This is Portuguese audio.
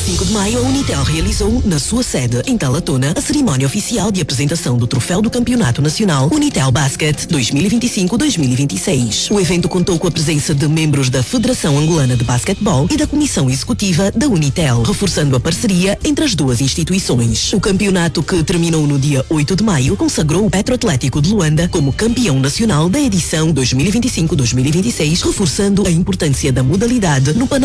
5 de maio, a Unitel realizou, na sua sede, em Talatona, a cerimónia oficial de apresentação do troféu do Campeonato Nacional Unitel Basket 2025-2026. O evento contou com a presença de membros da Federação Angolana de Basquetebol e da Comissão Executiva da Unitel, reforçando a parceria entre as duas instituições. O campeonato, que terminou no dia 8 de maio, consagrou o Petroatlético de Luanda como campeão nacional da edição 2025-2026, reforçando a importância da modalidade no panorama